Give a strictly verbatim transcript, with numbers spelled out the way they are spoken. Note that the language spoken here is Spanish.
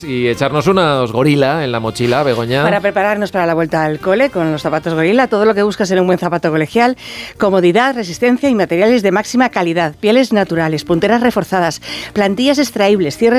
Y echarnos unos gorila en la mochila, Begoña. Para prepararnos para la vuelta al cole con los zapatos gorila, todo lo que buscas en un buen zapato colegial: comodidad, resistencia y materiales de máxima calidad, pieles naturales, punteras reforzadas, plantillas extraíbles, cierres